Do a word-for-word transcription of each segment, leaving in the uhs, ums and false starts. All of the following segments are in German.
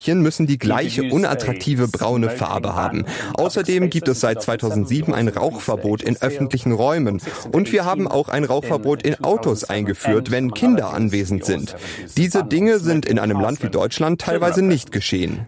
müssen die gleiche unattraktive braune Farbe haben. Außerdem gibt es seit zweitausendsieben ein Rauchverbot in öffentlichen Räumen. Und wir haben auch ein Rauchverbot in Autos eingeführt, wenn Kinder anwesend sind. Diese Dinge sind in einem Land wie Deutschland teilweise nicht geschehen.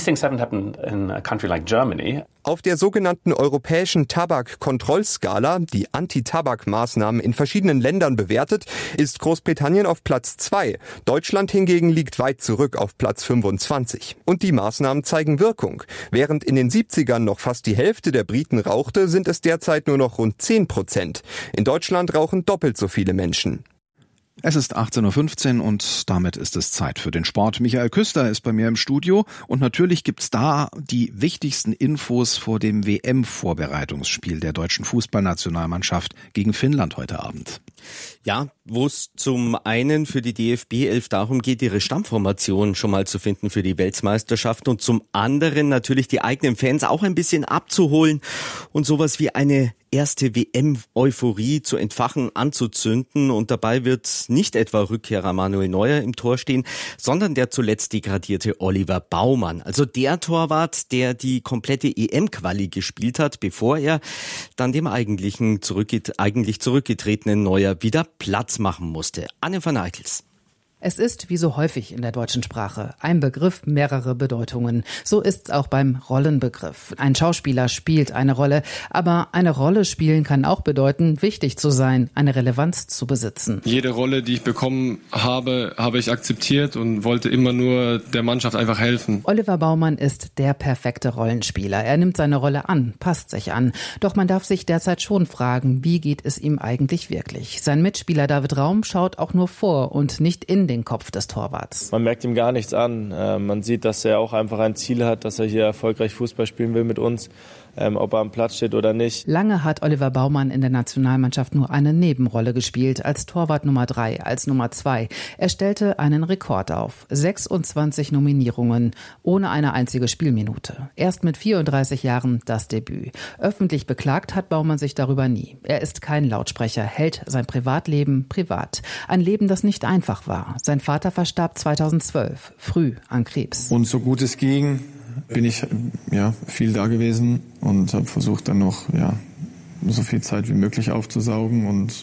Auf der sogenannten europäischen Tabakkontrollskala, die Anti-Tabak-Maßnahmen in verschiedenen Ländern bewertet, ist Großbritannien auf Platz zwei. Deutschland hingegen liegt weit zurück auf Platz fünfundzwanzig. Und die Maßnahmen zeigen Wirkung. Während in den siebzigern noch fast die Hälfte der Briten rauchte, sind es derzeit nur noch rund zehn Prozent. In Deutschland rauchen doppelt so viele Menschen. Es ist achtzehn Uhr fünfzehn und damit ist es Zeit für den Sport. Michael Küster ist bei mir im Studio und natürlich gibt's da die wichtigsten Infos vor dem W M-Vorbereitungsspiel der deutschen Fußballnationalmannschaft gegen Finnland heute Abend. Ja, wo es zum einen für die D F B elf darum geht, ihre Stammformation schon mal zu finden für die Weltmeisterschaft und zum anderen natürlich die eigenen Fans auch ein bisschen abzuholen und sowas wie eine erste W M-Euphorie zu entfachen, anzuzünden. Und dabei wird nicht etwa Rückkehrer Manuel Neuer im Tor stehen, sondern der zuletzt degradierte Oliver Baumann. Also der Torwart, der die komplette E M-Quali gespielt hat, bevor er dann dem eigentlichen zurückget- eigentlich zurückgetretenen Neuer wieder Platz machen musste. Anne van Eickels. Es ist, wie so häufig in der deutschen Sprache, ein Begriff mehrere Bedeutungen. So ist's auch beim Rollenbegriff. Ein Schauspieler spielt eine Rolle, aber eine Rolle spielen kann auch bedeuten, wichtig zu sein, eine Relevanz zu besitzen. Jede Rolle, die ich bekommen habe, habe ich akzeptiert und wollte immer nur der Mannschaft einfach helfen. Oliver Baumann ist der perfekte Rollenspieler. Er nimmt seine Rolle an, passt sich an. Doch man darf sich derzeit schon fragen, wie geht es ihm eigentlich wirklich? Sein Mitspieler David Raum schaut auch nur vor und nicht in den Kopf des Torwarts. Man merkt ihm gar nichts an. Man sieht, dass er auch einfach ein Ziel hat, dass er hier erfolgreich Fußball spielen will mit uns, ob er am Platz steht oder nicht. Lange hat Oliver Baumann in der Nationalmannschaft nur eine Nebenrolle gespielt, als Torwart Nummer drei, als Nummer zwei. Er stellte einen Rekord auf. sechsundzwanzig Nominierungen, ohne eine einzige Spielminute. Erst mit vierunddreißig Jahren das Debüt. Öffentlich beklagt hat Baumann sich darüber nie. Er ist kein Lautsprecher, hält sein Privatleben privat. Ein Leben, das nicht einfach war. Sein Vater verstarb zweitausendzwölf, früh an Krebs. Und so gut es ging, bin ich ja viel da gewesen und habe versucht dann noch ja so viel Zeit wie möglich aufzusaugen und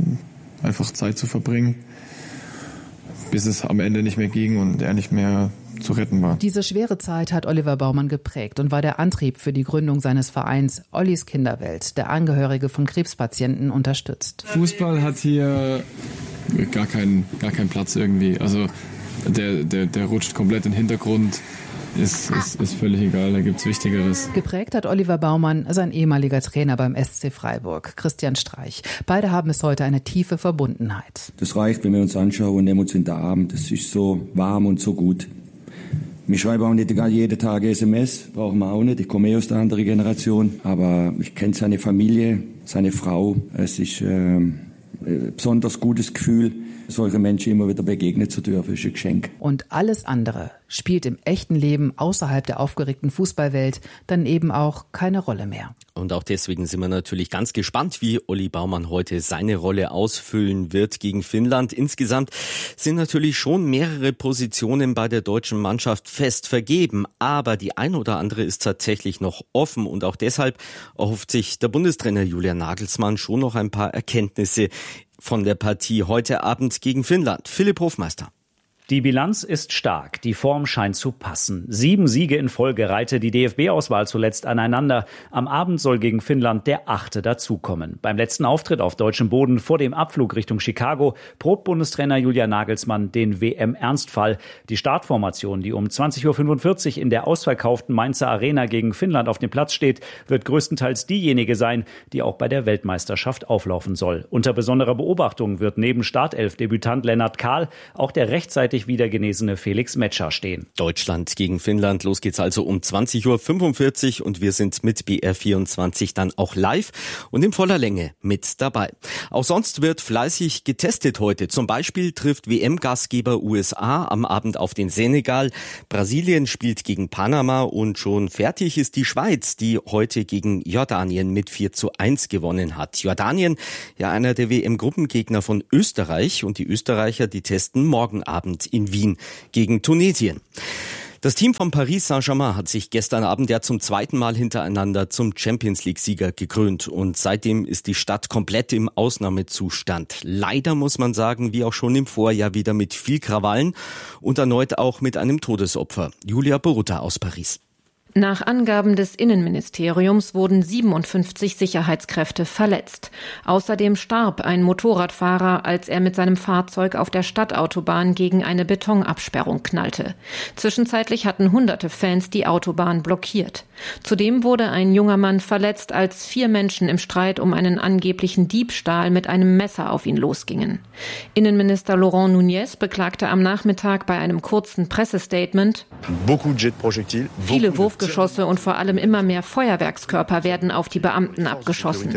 einfach Zeit zu verbringen, bis es am Ende nicht mehr ging und er nicht mehr zu retten war. Diese schwere Zeit hat Oliver Baumann geprägt und war der Antrieb für die Gründung seines Vereins Ollis Kinderwelt, der Angehörige von Krebspatienten unterstützt. Fußball hat hier gar keinen gar keinen Platz irgendwie. Also der der der rutscht komplett in den Hintergrund. Ist, ist, ist völlig egal, da gibt's Wichtigeres. Geprägt hat Oliver Baumann sein ehemaliger Trainer beim S C Freiburg, Christian Streich. Beide haben bis heute eine tiefe Verbundenheit. Das reicht, wenn wir uns anschauen und nehmen uns in den Arm. Das ist so warm und so gut. Wir schreiben auch nicht jeden Tag S M S, brauchen wir auch nicht. Ich komme eh aus der anderen Generation. Aber ich kenne seine Familie, seine Frau. Es ist äh, ein besonders gutes Gefühl, solche Menschen immer wieder begegnen zu dürfen, ist ein Geschenk. Und alles andere spielt im echten Leben außerhalb der aufgeregten Fußballwelt dann eben auch keine Rolle mehr. Und auch deswegen sind wir natürlich ganz gespannt, wie Olli Baumann heute seine Rolle ausfüllen wird gegen Finnland. Insgesamt sind natürlich schon mehrere Positionen bei der deutschen Mannschaft fest vergeben, aber die ein oder andere ist tatsächlich noch offen und auch deshalb erhofft sich der Bundestrainer Julian Nagelsmann schon noch ein paar Erkenntnisse von der Partie heute Abend gegen Finnland. Philipp Hofmeister. Die Bilanz ist stark, die Form scheint zu passen. Sieben Siege in Folge reihte die D F B-Auswahl zuletzt aneinander. Am Abend soll gegen Finnland der achte dazukommen. Beim letzten Auftritt auf deutschem Boden vor dem Abflug Richtung Chicago probt Bundestrainer Julian Nagelsmann den W M-Ernstfall. Die Startformation, die um zwanzig Uhr fünfundvierzig in der ausverkauften Mainzer Arena gegen Finnland auf dem Platz steht, wird größtenteils diejenige sein, die auch bei der Weltmeisterschaft auflaufen soll. Unter besonderer Beobachtung wird neben Startelf-Debütant Lennart Kahl auch der rechtzeitig wieder genesene Felix Metscher stehen. Deutschland gegen Finnland. Los geht's also um zwanzig Uhr fünfundvierzig und wir sind mit B R vierundzwanzig dann auch live und in voller Länge mit dabei. Auch sonst wird fleißig getestet heute. Zum Beispiel trifft W M-Gastgeber U S A am Abend auf den Senegal. Brasilien spielt gegen Panama und schon fertig ist die Schweiz, die heute gegen Jordanien mit vier zu eins gewonnen hat. Jordanien, ja einer der W M-Gruppengegner von Österreich und die Österreicher, die testen morgen Abend in Wien gegen Tunesien. Das Team von Paris Saint-Germain hat sich gestern Abend ja zum zweiten Mal hintereinander zum Champions-League-Sieger gekrönt und seitdem ist die Stadt komplett im Ausnahmezustand. Leider muss man sagen, wie auch schon im Vorjahr wieder mit viel Krawallen und erneut auch mit einem Todesopfer. Julia Borutta aus Paris. Nach Angaben des Innenministeriums wurden siebenundfünfzig Sicherheitskräfte verletzt. Außerdem starb ein Motorradfahrer, als er mit seinem Fahrzeug auf der Stadtautobahn gegen eine Betonabsperrung knallte. Zwischenzeitlich hatten hunderte Fans die Autobahn blockiert. Zudem wurde ein junger Mann verletzt, als vier Menschen im Streit um einen angeblichen Diebstahl mit einem Messer auf ihn losgingen. Innenminister Laurent Nunez beklagte am Nachmittag bei einem kurzen Pressestatement: Viele Wurfgeschosse und vor allem immer mehr Feuerwerkskörper werden auf die Beamten abgeschossen.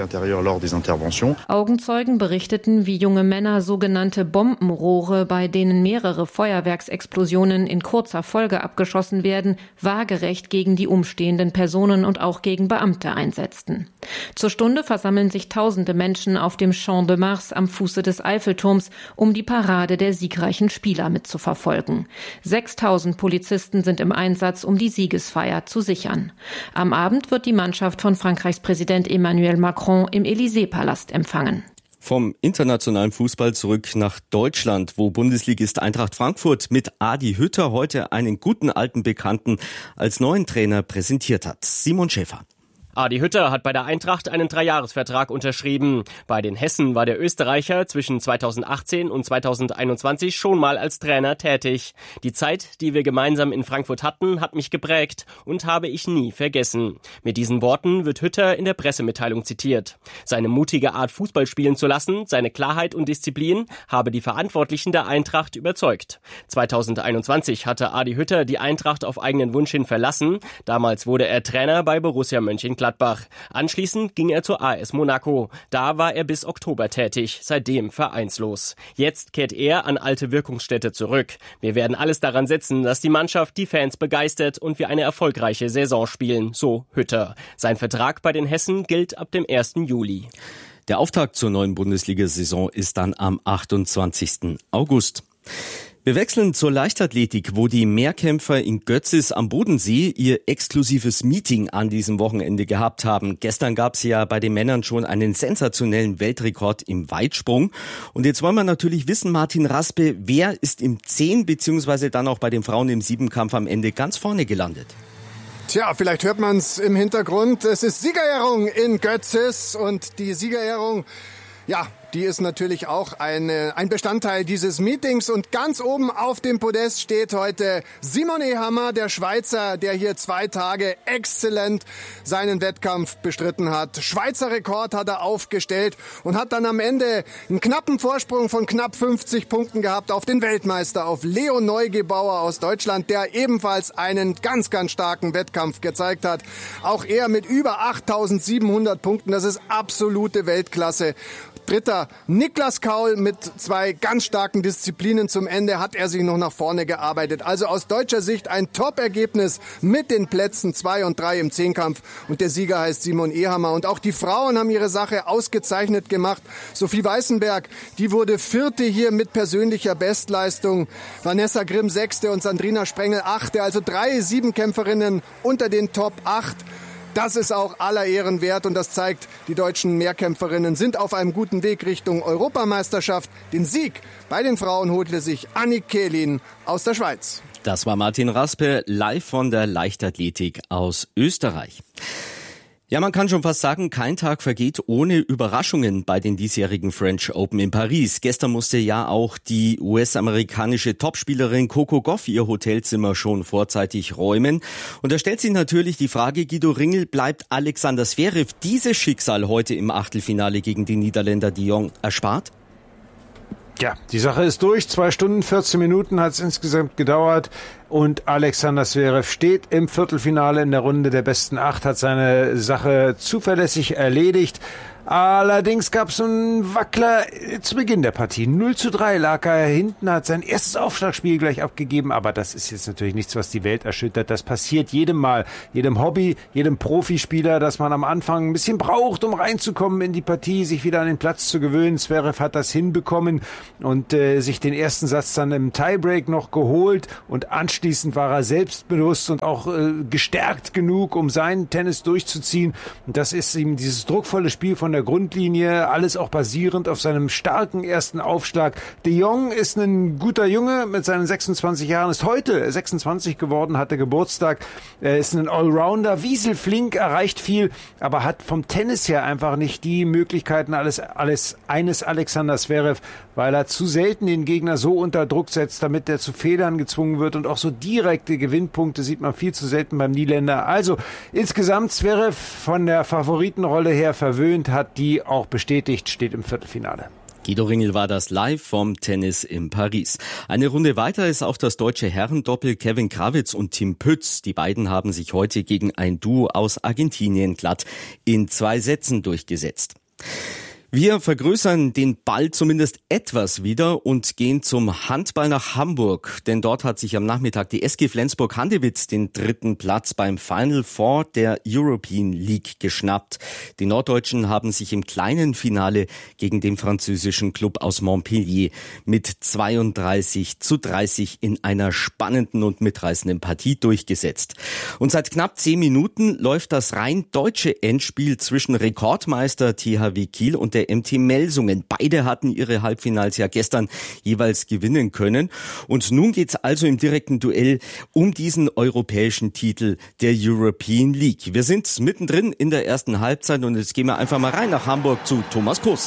Augenzeugen berichteten, wie junge Männer sogenannte Bombenrohre, bei denen mehrere Feuerwerksexplosionen in kurzer Folge abgeschossen werden, waagerecht gegen die umstehenden Personen und auch gegen Beamte einsetzten. Zur Stunde versammeln sich tausende Menschen auf dem Champ de Mars am Fuße des Eiffelturms, um die Parade der siegreichen Spieler mitzuverfolgen. sechstausend Polizisten sind im Einsatz, um die Siegesfeier zu sichern. Am Abend wird die Mannschaft von Frankreichs Präsident Emmanuel Macron im Élysée-Palast empfangen. Vom internationalen Fußball zurück nach Deutschland, wo Bundesligist Eintracht Frankfurt mit Adi Hütter heute einen guten alten Bekannten als neuen Trainer präsentiert hat. Simon Schäfer. Adi Hütter hat bei der Eintracht einen Dreijahresvertrag unterschrieben. Bei den Hessen war der Österreicher zwischen zweitausendachtzehn und zweitausendeinundzwanzig schon mal als Trainer tätig. Die Zeit, die wir gemeinsam in Frankfurt hatten, hat mich geprägt und habe ich nie vergessen. Mit diesen Worten wird Hütter in der Pressemitteilung zitiert. Seine mutige Art, Fußball spielen zu lassen, seine Klarheit und Disziplin habe die Verantwortlichen der Eintracht überzeugt. zweitausendeinundzwanzig hatte Adi Hütter die Eintracht auf eigenen Wunsch hin verlassen. Damals wurde er Trainer bei Borussia Mönchengladbach. Gladbach. Anschließend ging er zur A S Monaco. Da war er bis Oktober tätig, seitdem vereinslos. Jetzt kehrt er an alte Wirkungsstätte zurück. Wir werden alles daran setzen, dass die Mannschaft die Fans begeistert und wir eine erfolgreiche Saison spielen, so Hütter. Sein Vertrag bei den Hessen gilt ab dem ersten Juli. Der Auftakt zur neuen Bundesliga-Saison ist dann am achtundzwanzigsten August. Wir wechseln zur Leichtathletik, wo die Mehrkämpfer in Götzis am Bodensee ihr exklusives Meeting an diesem Wochenende gehabt haben. Gestern gab es ja bei den Männern schon einen sensationellen Weltrekord im Weitsprung. Und jetzt wollen wir natürlich wissen, Martin Raspe, wer ist im Zehn- beziehungsweise dann auch bei den Frauen im Siebenkampf am Ende ganz vorne gelandet? Tja, vielleicht hört man es im Hintergrund. Es ist Siegerehrung in Götzis und die Siegerehrung, ja, die ist natürlich auch eine, ein Bestandteil dieses Meetings. Und ganz oben auf dem Podest steht heute Simon Ehammer, der Schweizer, der hier zwei Tage exzellent seinen Wettkampf bestritten hat. Schweizer Rekord hat er aufgestellt und hat dann am Ende einen knappen Vorsprung von knapp fünfzig Punkten gehabt auf den Weltmeister, auf Leo Neugebauer aus Deutschland, der ebenfalls einen ganz, ganz starken Wettkampf gezeigt hat. Auch er mit über achttausendsiebenhundert Punkten, das ist absolute Weltklasse. Dritter Niklas Kaul mit zwei ganz starken Disziplinen zum Ende hat er sich noch nach vorne gearbeitet. Also aus deutscher Sicht ein Top-Ergebnis mit den Plätzen zwei und drei im Zehnkampf. Und der Sieger heißt Simon Ehammer. Und auch die Frauen haben ihre Sache ausgezeichnet gemacht. Sophie Weißenberg, die wurde Vierte hier mit persönlicher Bestleistung. Vanessa Grimm Sechste und Sandrina Sprengel Achte. Also drei Siebenkämpferinnen unter den Top acht. Das ist auch aller Ehren wert und das zeigt, die deutschen Mehrkämpferinnen sind auf einem guten Weg Richtung Europameisterschaft. Den Sieg bei den Frauen holte sich Annik Kehlin aus der Schweiz. Das war Martin Raspe live von der Leichtathletik aus Österreich. Ja, man kann schon fast sagen, kein Tag vergeht ohne Überraschungen bei den diesjährigen French Open in Paris. Gestern musste ja auch die U S-amerikanische Topspielerin Coco Gauff ihr Hotelzimmer schon vorzeitig räumen. Und da stellt sich natürlich die Frage, Guido Ringel, bleibt Alexander Zverev dieses Schicksal heute im Achtelfinale gegen den Niederländer de Jong erspart? Ja, die Sache ist durch. Zwei Stunden, vierzehn Minuten hat es insgesamt gedauert. Und Alexander Zverev steht im Viertelfinale in der Runde der besten Acht, hat seine Sache zuverlässig erledigt. Allerdings gab es einen Wackler zu Beginn der Partie. null zu drei lag er hinten, hat sein erstes Aufschlagspiel gleich abgegeben, aber das ist jetzt natürlich nichts, was die Welt erschüttert. Das passiert jedem Mal, jedem Hobby, jedem Profispieler, dass man am Anfang ein bisschen braucht, um reinzukommen in die Partie, sich wieder an den Platz zu gewöhnen. Zverev hat das hinbekommen und äh, sich den ersten Satz dann im Tiebreak noch geholt und anschließend war er selbstbewusst und auch äh, gestärkt genug, um seinen Tennis durchzuziehen. Und das ist ihm dieses druckvolle Spiel von der Grundlinie, alles auch basierend auf seinem starken ersten Aufschlag. De Jong ist ein guter Junge mit seinen sechsundzwanzig Jahren, ist heute sechsundzwanzig geworden, hatte Geburtstag, er ist ein Allrounder, wieselflink, erreicht viel, aber hat vom Tennis her einfach nicht die Möglichkeiten alles, alles eines Alexander Zverev, weil er zu selten den Gegner so unter Druck setzt, damit er zu Fehlern gezwungen wird und auch so direkte Gewinnpunkte sieht man viel zu selten beim Niederländer. Also insgesamt Zverev von der Favoritenrolle her verwöhnt, hat die auch bestätigt, steht im Viertelfinale. Guido Ringel war das live vom Tennis in Paris. Eine Runde weiter ist auch das deutsche Herrendoppel Kevin Krawitz und Tim Pütz. Die beiden haben sich heute gegen ein Duo aus Argentinien glatt in zwei Sätzen durchgesetzt. Wir vergrößern den Ball zumindest etwas wieder und gehen zum Handball nach Hamburg. Denn dort hat sich am Nachmittag die S G Flensburg-Handewitt den dritten Platz beim Final Four der European League geschnappt. Die Norddeutschen haben sich im kleinen Finale gegen den französischen Club aus Montpellier mit zweiunddreißig zu dreißig in einer spannenden und mitreißenden Partie durchgesetzt. Und seit knapp zehn Minuten läuft das rein deutsche Endspiel zwischen Rekordmeister T H W Kiel und der M T Melsungen. Beide hatten ihre Halbfinals ja gestern jeweils gewinnen können. Und nun geht's also im direkten Duell um diesen europäischen Titel der European League. Wir sind mittendrin in der ersten Halbzeit und jetzt gehen wir einfach mal rein nach Hamburg zu Thomas Kroos.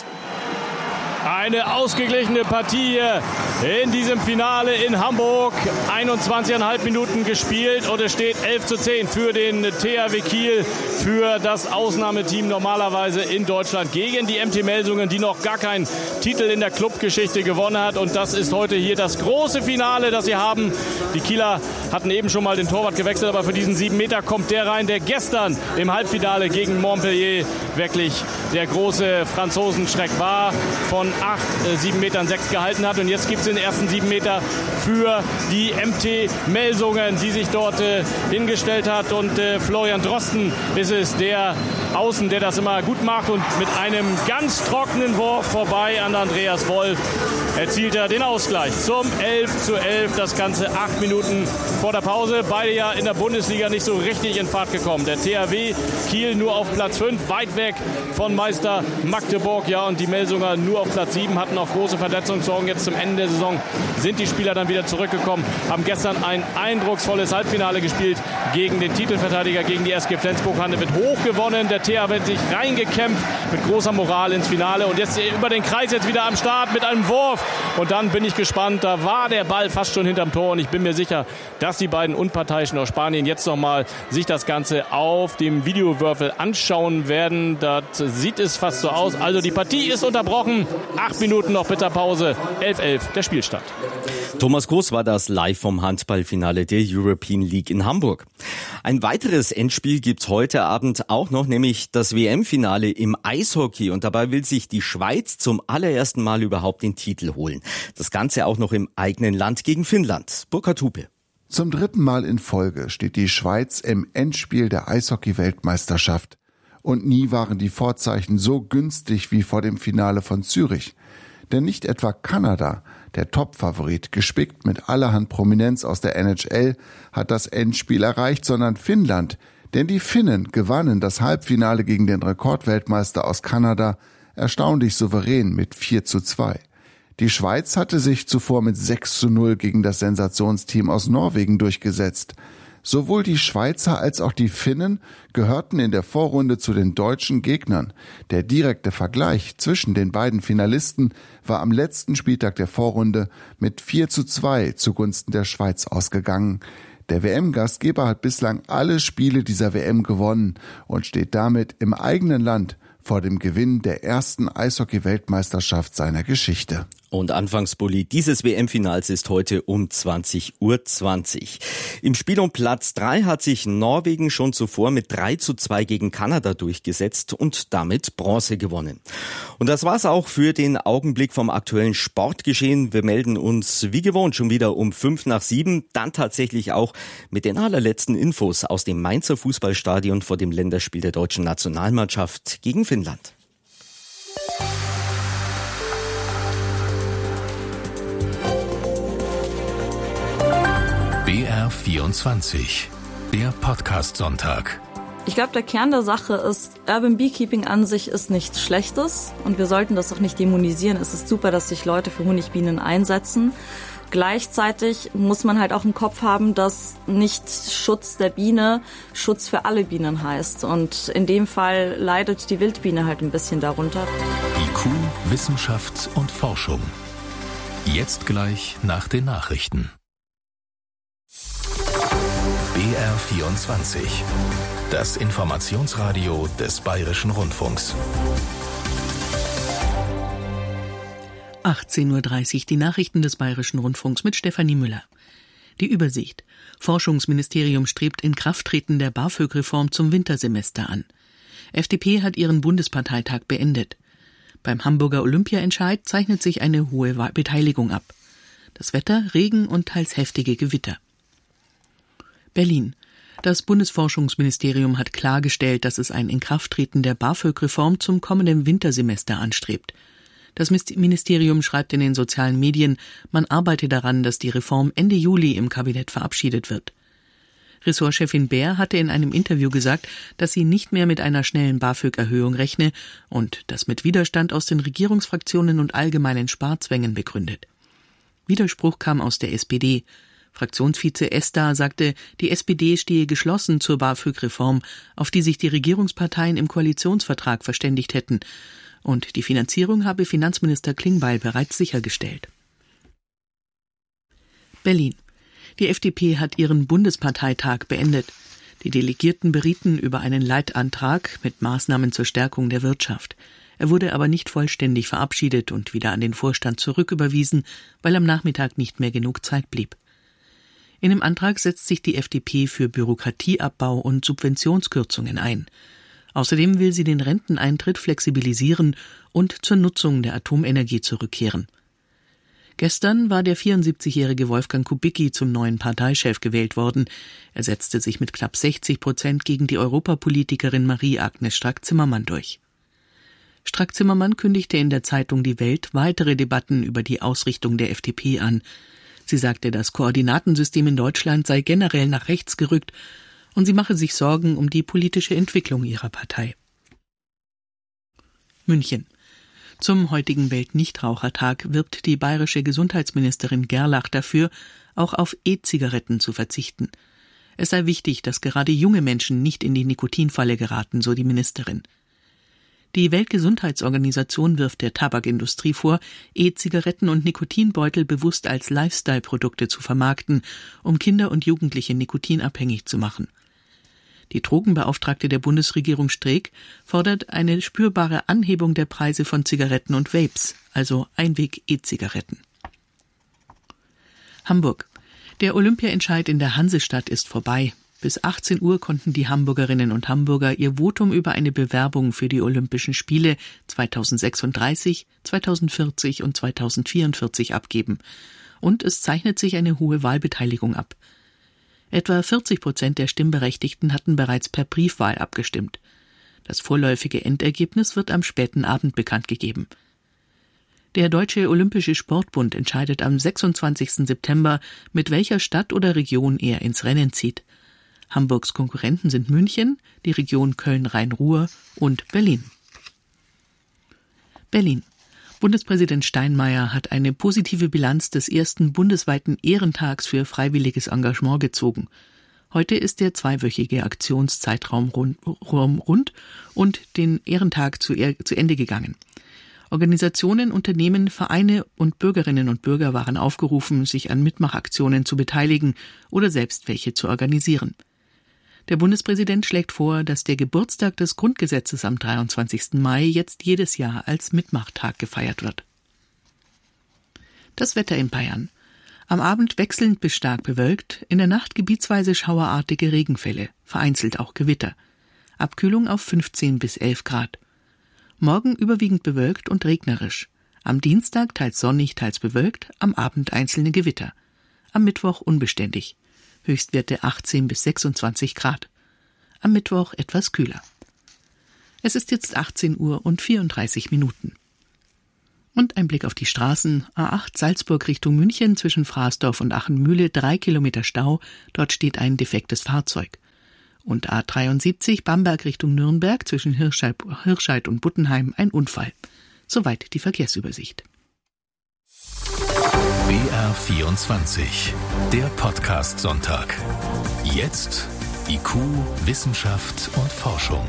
Eine ausgeglichene Partie hier in diesem Finale in Hamburg. einundzwanzig Komma fünf Minuten gespielt und es steht elf zu zehn für den T H W Kiel, für das Ausnahmeteam normalerweise in Deutschland gegen die M T Melsungen, die noch gar keinen Titel in der Clubgeschichte gewonnen hat. Und das ist heute hier das große Finale, das sie haben. Die Kieler hatten eben schon mal den Torwart gewechselt, aber für diesen sieben Meter kommt der rein, der gestern im Halbfinale gegen Montpellier wirklich der große Franzosenschreck war, von acht, sieben Metern sechs gehalten hat. Und jetzt gibt es den ersten sieben Meter für die M T Melsungen, die sich dort äh, hingestellt hat. Und äh, Florian Drosten ist es, der Außen, der das immer gut macht. Und mit einem ganz trockenen Wurf vorbei an Andreas Wolf erzielt er den Ausgleich zum elf zu elf. Das Ganze acht Minuten vor der Pause. Beide ja in der Bundesliga nicht so richtig in Fahrt gekommen. Der T H W Kiel nur auf Platz fünf, weit weg von Meister Magdeburg. Ja, und die Melsunger nur auf Platz sieben, hatten auch große Verletzungssorgen. Jetzt zum Ende der Saison sind die Spieler dann wieder zurückgekommen, haben gestern ein eindrucksvolles Halbfinale gespielt gegen den Titelverteidiger, gegen die S G Flensburg-Handewitt. Hoch gewonnen, der T H W hat sich reingekämpft mit großer Moral ins Finale und jetzt über den Kreis jetzt wieder am Start mit einem Wurf. Und dann bin ich gespannt, da war der Ball fast schon hinterm Tor und ich bin mir sicher, dass die beiden Unparteiischen aus Spanien jetzt nochmal sich das Ganze auf dem Videowürfel anschauen werden. Das sieht es fast so aus. Also die Partie ist unterbrochen. Acht Minuten noch Bitterpause. elf elf der Spielstand. Thomas Kroos war das live vom Handballfinale der European League in Hamburg. Ein weiteres Endspiel gibt's heute Abend auch noch, nämlich das W M-Finale im Eishockey. Und dabei will sich die Schweiz zum allerersten Mal überhaupt den Titel holen. Das Ganze auch noch im eigenen Land gegen Finnland. Burkhard Hupe. Zum dritten Mal in Folge steht die Schweiz im Endspiel der Eishockey-Weltmeisterschaft. Und nie waren die Vorzeichen so günstig wie vor dem Finale von Zürich. Denn nicht etwa Kanada, der Topfavorit, gespickt mit allerhand Prominenz aus der N H L, hat das Endspiel erreicht, sondern Finnland. Denn die Finnen gewannen das Halbfinale gegen den Rekordweltmeister aus Kanada erstaunlich souverän mit vier zu zwei. Die Schweiz hatte sich zuvor mit sechs zu null gegen das Sensationsteam aus Norwegen durchgesetzt. Sowohl die Schweizer als auch die Finnen gehörten in der Vorrunde zu den deutschen Gegnern. Der direkte Vergleich zwischen den beiden Finalisten war am letzten Spieltag der Vorrunde mit vier zu zwei zugunsten der Schweiz ausgegangen. Der W M-Gastgeber hat bislang alle Spiele dieser W M gewonnen und steht damit im eigenen Land vor dem Gewinn der ersten Eishockey-Weltmeisterschaft seiner Geschichte. Und Anfangspulli dieses W M-Finals ist heute um zwanzig Uhr zwanzig. Im Spiel um Platz drei hat sich Norwegen schon zuvor mit drei zu zwei gegen Kanada durchgesetzt und damit Bronze gewonnen. Und das war's auch für den Augenblick vom aktuellen Sportgeschehen. Wir melden uns wie gewohnt schon wieder um fünf nach sieben, dann tatsächlich auch mit den allerletzten Infos aus dem Mainzer Fußballstadion vor dem Länderspiel der deutschen Nationalmannschaft gegen Finnland. B R vierundzwanzig, der Podcast-Sonntag. Ich glaube, der Kern der Sache ist, Urban Beekeeping an sich ist nichts Schlechtes und wir sollten das auch nicht dämonisieren. Es ist super, dass sich Leute für Honigbienen einsetzen. Gleichzeitig muss man halt auch im Kopf haben, dass nicht Schutz der Biene Schutz für alle Bienen heißt. Und in dem Fall leidet die Wildbiene halt ein bisschen darunter. I Q, Wissenschaft und Forschung. Jetzt gleich nach den Nachrichten. B R vierundzwanzig, das Informationsradio des Bayerischen Rundfunks. achtzehn Uhr dreißig, die Nachrichten des Bayerischen Rundfunks mit Stefanie Müller. Die Übersicht. Forschungsministerium strebt Inkrafttreten der BAföG-Reform zum Wintersemester an. F D P hat ihren Bundesparteitag beendet. Beim Hamburger Olympiaentscheid zeichnet sich eine hohe Beteiligung ab. Das Wetter, Regen und teils heftige Gewitter. Berlin. Das Bundesforschungsministerium hat klargestellt, dass es ein Inkrafttreten der BAföG-Reform zum kommenden Wintersemester anstrebt. Das Ministerium schreibt in den sozialen Medien, man arbeite daran, dass die Reform Ende Juli im Kabinett verabschiedet wird. Ressortchefin Bär hatte in einem Interview gesagt, dass sie nicht mehr mit einer schnellen BAföG-Erhöhung rechne und das mit Widerstand aus den Regierungsfraktionen und allgemeinen Sparzwängen begründet. Widerspruch kam aus der S P D. Fraktionsvize Ester sagte, die S P D stehe geschlossen zur BAföG-Reform, auf die sich die Regierungsparteien im Koalitionsvertrag verständigt hätten. Und die Finanzierung habe Finanzminister Klingbeil bereits sichergestellt. Berlin. Die F D P hat ihren Bundesparteitag beendet. Die Delegierten berieten über einen Leitantrag mit Maßnahmen zur Stärkung der Wirtschaft. Er wurde aber nicht vollständig verabschiedet und wieder an den Vorstand zurücküberwiesen, weil am Nachmittag nicht mehr genug Zeit blieb. In dem Antrag setzt sich die F D P für Bürokratieabbau und Subventionskürzungen ein. Außerdem will sie den Renteneintritt flexibilisieren und zur Nutzung der Atomenergie zurückkehren. Gestern war der vierundsiebzigjährige Wolfgang Kubicki zum neuen Parteichef gewählt worden. Er setzte sich mit knapp sechzig Prozent gegen die Europapolitikerin Marie-Agnes Strack-Zimmermann durch. Strack-Zimmermann kündigte in der Zeitung Die Welt weitere Debatten über die Ausrichtung der F D P an. Sie sagte, das Koordinatensystem in Deutschland sei generell nach rechts gerückt und sie mache sich Sorgen um die politische Entwicklung ihrer Partei. München. Zum heutigen Weltnichtrauchertag wirbt die bayerische Gesundheitsministerin Gerlach dafür, auch auf E-Zigaretten zu verzichten. Es sei wichtig, dass gerade junge Menschen nicht in die Nikotinfalle geraten, so die Ministerin. Die Weltgesundheitsorganisation wirft der Tabakindustrie vor, E-Zigaretten und Nikotinbeutel bewusst als Lifestyle-Produkte zu vermarkten, um Kinder und Jugendliche nikotinabhängig zu machen. Die Drogenbeauftragte der Bundesregierung Streeck fordert eine spürbare Anhebung der Preise von Zigaretten und Vapes, also Einweg-E-Zigaretten. Hamburg. Der Olympiaentscheid in der Hansestadt ist vorbei. Bis achtzehn Uhr konnten die Hamburgerinnen und Hamburger ihr Votum über eine Bewerbung für die Olympischen Spiele zweitausendsechsunddreißig, zweitausendvierzig und zweitausendvierundvierzig abgeben. Und es zeichnet sich eine hohe Wahlbeteiligung ab. Etwa vierzig Prozent der Stimmberechtigten hatten bereits per Briefwahl abgestimmt. Das vorläufige Endergebnis wird am späten Abend bekannt gegeben. Der Deutsche Olympische Sportbund entscheidet am sechsundzwanzigsten September, mit welcher Stadt oder Region er ins Rennen zieht. Hamburgs Konkurrenten sind München, die Region Köln-Rhein-Ruhr und Berlin. Berlin. Bundespräsident Steinmeier hat eine positive Bilanz des ersten bundesweiten Ehrentags für freiwilliges Engagement gezogen. Heute ist der zweiwöchige Aktionszeitraum rund, rund und den Ehrentag zu, zu Ende gegangen. Organisationen, Unternehmen, Vereine und Bürgerinnen und Bürger waren aufgerufen, sich an Mitmachaktionen zu beteiligen oder selbst welche zu organisieren. Der Bundespräsident schlägt vor, dass der Geburtstag des Grundgesetzes am dreiundzwanzigsten Mai jetzt jedes Jahr als Mitmachtag gefeiert wird. Das Wetter in Bayern. Am Abend wechselnd bis stark bewölkt, in der Nacht gebietsweise schauerartige Regenfälle, vereinzelt auch Gewitter. Abkühlung auf fünfzehn bis elf Grad. Morgen überwiegend bewölkt und regnerisch. Am Dienstag teils sonnig, teils bewölkt, am Abend einzelne Gewitter. Am Mittwoch unbeständig. Höchstwerte achtzehn bis sechsundzwanzig Grad. Am Mittwoch etwas kühler. Es ist jetzt achtzehn Uhr und vierunddreißig Minuten. Und ein Blick auf die Straßen. A acht Salzburg Richtung München zwischen Fraßdorf und Achenmühle, drei Kilometer Stau. Dort steht ein defektes Fahrzeug. Und A dreiundsiebzig Bamberg Richtung Nürnberg zwischen Hirscheid, Hirscheid und Buttenheim ein Unfall. Soweit die Verkehrsübersicht. B R vierundzwanzig, der Podcast-Sonntag. Jetzt I Q, Wissenschaft und Forschung.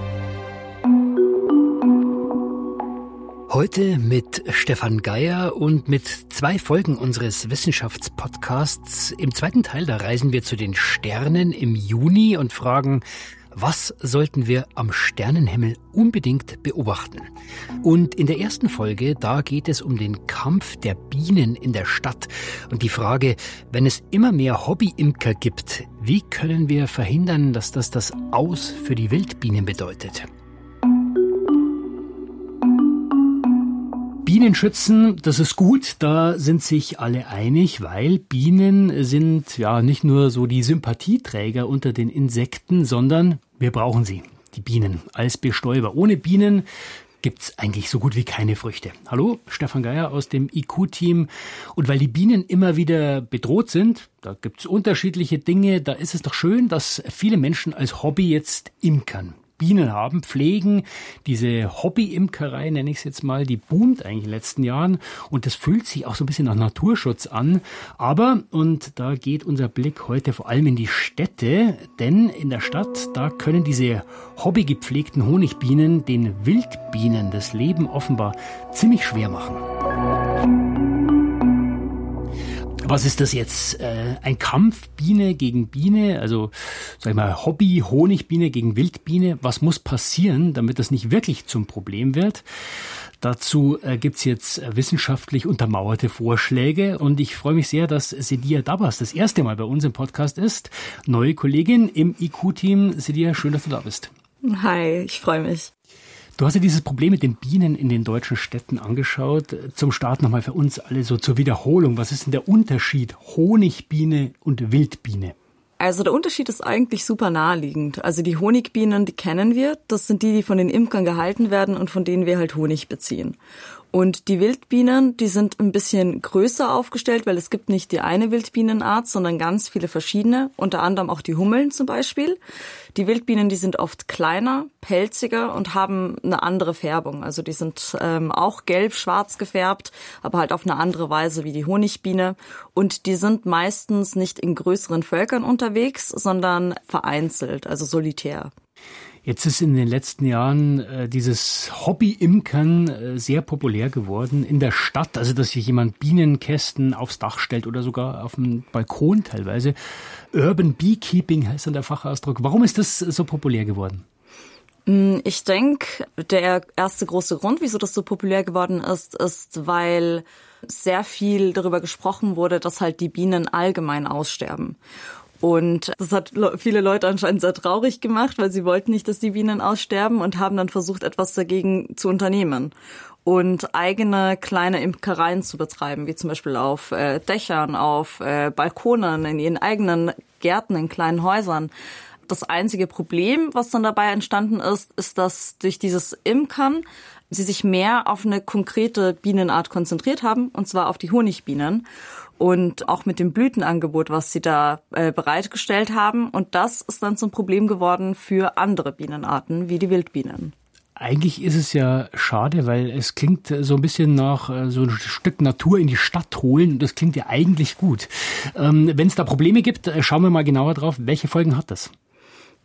Heute mit Stefan Geier und mit zwei Folgen unseres Wissenschaftspodcasts. Im zweiten Teil, da reisen wir zu den Sternen im Juni und fragen, was sollten wir am Sternenhimmel unbedingt beobachten? Und in der ersten Folge, da geht es um den Kampf der Bienen in der Stadt und die Frage, wenn es immer mehr Hobbyimker gibt, wie können wir verhindern, dass das das Aus für die Wildbienen bedeutet? Bienen schützen, das ist gut, da sind sich alle einig, weil Bienen sind ja nicht nur so die Sympathieträger unter den Insekten, sondern wir brauchen sie, die Bienen, als Bestäuber. Ohne Bienen gibt's eigentlich so gut wie keine Früchte. Hallo, Stefan Geier aus dem I Q-Team. Und weil die Bienen immer wieder bedroht sind, da gibt's unterschiedliche Dinge, da ist es doch schön, dass viele Menschen als Hobby jetzt imkern. Bienen haben, pflegen. Diese Hobby-Imkerei, nenne ich es jetzt mal, die boomt eigentlich in den letzten Jahren und das fühlt sich auch so ein bisschen nach Naturschutz an. Aber, und da geht unser Blick heute vor allem in die Städte, denn in der Stadt, da können diese hobbygepflegten Honigbienen den Wildbienen das Leben offenbar ziemlich schwer machen. Was ist das jetzt? Äh, ein Kampf Biene gegen Biene, also sag ich mal Hobby Honigbiene gegen Wildbiene. Was muss passieren, damit das nicht wirklich zum Problem wird? Dazu äh, gibt's jetzt wissenschaftlich untermauerte Vorschläge und ich freue mich sehr, dass Sedia Dabas das erste Mal bei uns im Podcast ist. Neue Kollegin im I Q-Team. Sedia, schön, dass du da bist. Hi, ich freue mich. Du hast ja dieses Problem mit den Bienen in den deutschen Städten angeschaut. Zum Start nochmal für uns alle so zur Wiederholung. Was ist denn der Unterschied Honigbiene und Wildbiene? Also der Unterschied ist eigentlich super naheliegend. Also die Honigbienen, die kennen wir. Das sind die, die von den Imkern gehalten werden und von denen wir halt Honig beziehen. Und die Wildbienen, die sind ein bisschen größer aufgestellt, weil es gibt nicht die eine Wildbienenart, sondern ganz viele verschiedene, unter anderem auch die Hummeln zum Beispiel. Die Wildbienen, die sind oft kleiner, pelziger und haben eine andere Färbung. Also die sind ähm, auch gelb-schwarz gefärbt, aber halt auf eine andere Weise wie die Honigbiene. Und die sind meistens nicht in größeren Völkern unterwegs, sondern vereinzelt, also solitär. Jetzt ist in den letzten Jahren äh, dieses Hobby-Imkern äh, sehr populär geworden in der Stadt. Also, dass sich jemand Bienenkästen aufs Dach stellt oder sogar auf dem Balkon teilweise. Urban Beekeeping heißt dann der Fachausdruck. Warum ist das so populär geworden? Ich denke, der erste große Grund, wieso das so populär geworden ist, ist, weil sehr viel darüber gesprochen wurde, dass halt die Bienen allgemein aussterben. Und das hat viele Leute anscheinend sehr traurig gemacht, weil sie wollten nicht, dass die Bienen aussterben und haben dann versucht, etwas dagegen zu unternehmen und eigene kleine Imkereien zu betreiben, wie zum Beispiel auf äh, Dächern, auf äh, Balkonen, in ihren eigenen Gärten, in kleinen Häusern. Das einzige Problem, was dann dabei entstanden ist, ist, dass durch dieses Imkern sie sich mehr auf eine konkrete Bienenart konzentriert haben, und zwar auf die Honigbienen. Und auch mit dem Blütenangebot, was sie da äh, bereitgestellt haben. Und das ist dann zum Problem geworden für andere Bienenarten, wie die Wildbienen. Eigentlich ist es ja schade, weil es klingt so ein bisschen nach äh, so ein Stück Natur in die Stadt holen. Das klingt ja eigentlich gut. Ähm, wenn es da Probleme gibt, schauen wir mal genauer drauf. Welche Folgen hat das?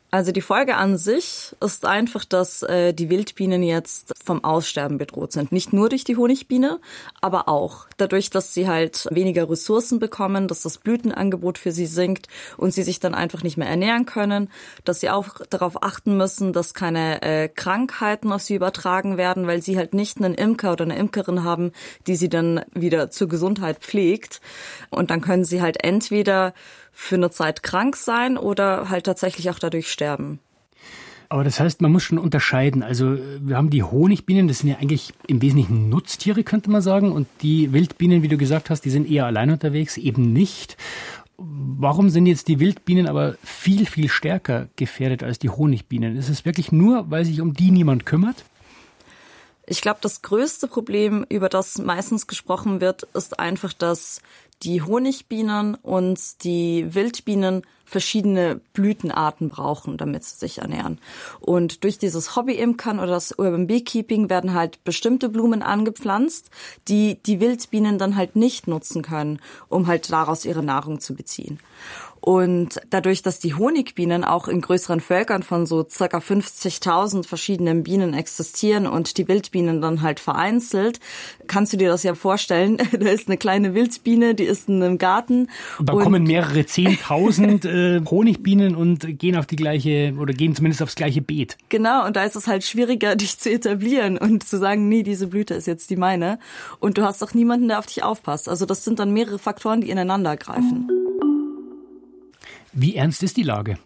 Also die Folge an sich ist einfach, dass äh, die Wildbienen jetzt vom Aussterben bedroht sind. Nicht nur durch die Honigbiene, aber auch dadurch, dass sie halt weniger Ressourcen bekommen, dass das Blütenangebot für sie sinkt und sie sich dann einfach nicht mehr ernähren können, dass sie auch darauf achten müssen, dass keine äh, Krankheiten auf sie übertragen werden, weil sie halt nicht einen Imker oder eine Imkerin haben, die sie dann wieder zur Gesundheit pflegt. Und dann können sie halt entweder für eine Zeit krank sein oder halt tatsächlich auch dadurch sterben. Aber das heißt, man muss schon unterscheiden. Also wir haben die Honigbienen, das sind ja eigentlich im Wesentlichen Nutztiere, könnte man sagen. Und die Wildbienen, wie du gesagt hast, die sind eher allein unterwegs, eben nicht. Warum sind jetzt die Wildbienen aber viel, viel stärker gefährdet als die Honigbienen? Ist es wirklich nur, weil sich um die niemand kümmert? Ich glaube, das größte Problem, über das meistens gesprochen wird, ist einfach, dass die Honigbienen und die Wildbienen verschiedene Blütenarten brauchen, damit sie sich ernähren. Und durch dieses Hobby-Imkern oder das Urban Beekeeping werden halt bestimmte Blumen angepflanzt, die die Wildbienen dann halt nicht nutzen können, um halt daraus ihre Nahrung zu beziehen. Und dadurch, dass die Honigbienen auch in größeren Völkern von so circa fünfzigtausend verschiedenen Bienen existieren und die Wildbienen dann halt vereinzelt, kannst du dir das ja vorstellen, da ist eine kleine Wildbiene, die ist in einem Garten. Und da und kommen mehrere zehntausend äh, Honigbienen und gehen auf die gleiche, oder gehen zumindest aufs gleiche Beet. Genau, und da ist es halt schwieriger, dich zu etablieren und zu sagen, nee, diese Blüte ist jetzt die meine. Und du hast auch niemanden, der auf dich aufpasst. Also das sind dann mehrere Faktoren, die ineinander greifen. Wie ernst ist die Lage?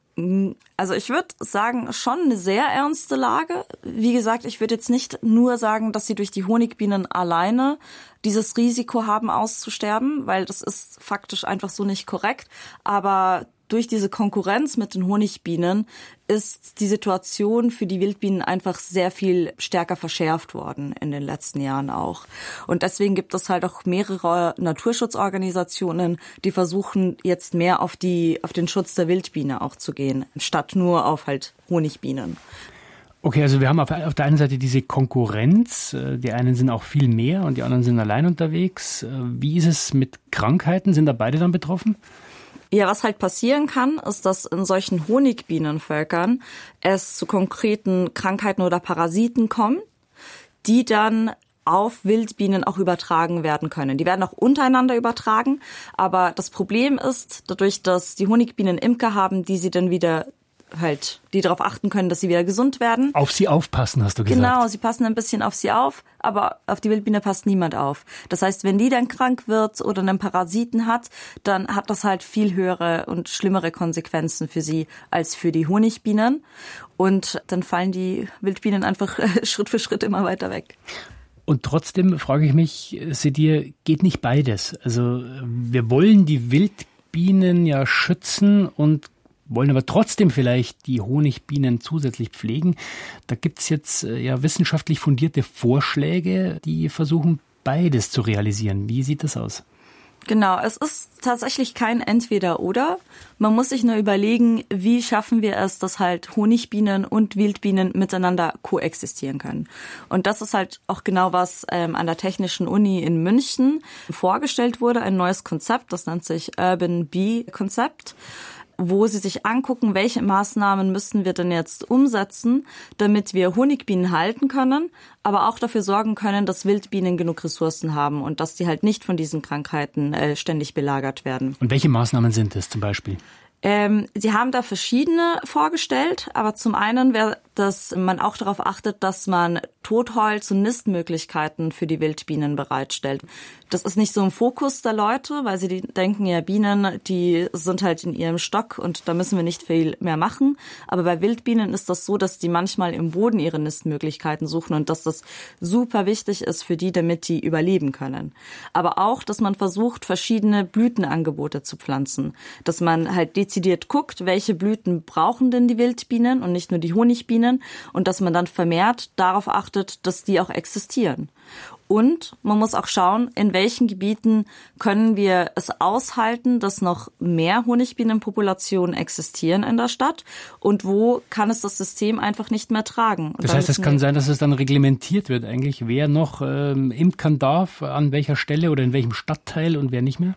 Also ich würde sagen, schon eine sehr ernste Lage. Wie gesagt, ich würde jetzt nicht nur sagen, dass sie durch die Honigbienen alleine dieses Risiko haben, auszusterben, weil das ist faktisch einfach so nicht korrekt. Aber durch diese Konkurrenz mit den Honigbienen ist die Situation für die Wildbienen einfach sehr viel stärker verschärft worden in den letzten Jahren auch. Und deswegen gibt es halt auch mehrere Naturschutzorganisationen, die versuchen jetzt mehr auf die, auf den Schutz der Wildbiene auch zu gehen, statt nur auf halt Honigbienen. Okay, also wir haben auf, auf der einen Seite diese Konkurrenz, die einen sind auch viel mehr und die anderen sind allein unterwegs. Wie ist es mit Krankheiten? Sind da beide dann betroffen? Ja, was halt passieren kann, ist, dass in solchen Honigbienenvölkern es zu konkreten Krankheiten oder Parasiten kommt, die dann auf Wildbienen auch übertragen werden können. Die werden auch untereinander übertragen, aber das Problem ist, dadurch, dass die Honigbienen Imker haben, die sie dann wieder halt, die darauf achten können, dass sie wieder gesund werden. Auf sie aufpassen, hast du gesagt. Genau, sie passen ein bisschen auf sie auf, aber auf die Wildbiene passt niemand auf. Das heißt, wenn die dann krank wird oder einen Parasiten hat, dann hat das halt viel höhere und schlimmere Konsequenzen für sie als für die Honigbienen. Und dann fallen die Wildbienen einfach Schritt für Schritt immer weiter weg. Und trotzdem frage ich mich, Sedir, geht nicht beides? Also wir wollen die Wildbienen ja schützen und wollen aber trotzdem vielleicht die Honigbienen zusätzlich pflegen. Da gibt's jetzt ja wissenschaftlich fundierte Vorschläge, die versuchen, beides zu realisieren. Wie sieht das aus? Genau, es ist tatsächlich kein Entweder-Oder. Man muss sich nur überlegen, wie schaffen wir es, dass halt Honigbienen und Wildbienen miteinander koexistieren können. Und das ist halt auch genau, was ähm, an der Technischen Uni in München vorgestellt wurde, ein neues Konzept, das nennt sich Urban Bee-Konzept, wo sie sich angucken, welche Maßnahmen müssten wir denn jetzt umsetzen, damit wir Honigbienen halten können, aber auch dafür sorgen können, dass Wildbienen genug Ressourcen haben und dass die halt nicht von diesen Krankheiten äh, ständig belagert werden. Und welche Maßnahmen sind es zum Beispiel? Ähm, sie haben da verschiedene vorgestellt, aber zum einen wäre, dass man auch darauf achtet, dass man Totholz und Nistmöglichkeiten für die Wildbienen bereitstellt. Das ist nicht so im Fokus der Leute, weil sie denken, ja, Bienen, die sind halt in ihrem Stock und da müssen wir nicht viel mehr machen. Aber bei Wildbienen ist das so, dass die manchmal im Boden ihre Nistmöglichkeiten suchen und dass das super wichtig ist für die, damit die überleben können. Aber auch, dass man versucht, verschiedene Blütenangebote zu pflanzen. Dass man halt dezidiert guckt, welche Blüten brauchen denn die Wildbienen und nicht nur die Honigbienen und dass man dann vermehrt darauf achtet, dass die auch existieren. Und man muss auch schauen, in welchen Gebieten können wir es aushalten, dass noch mehr Honigbienenpopulationen existieren in der Stadt und wo kann es das System einfach nicht mehr tragen. Und das heißt, es kann sein, dass es dann reglementiert wird eigentlich, wer noch ähm, imkern darf, an welcher Stelle oder in welchem Stadtteil und wer nicht mehr?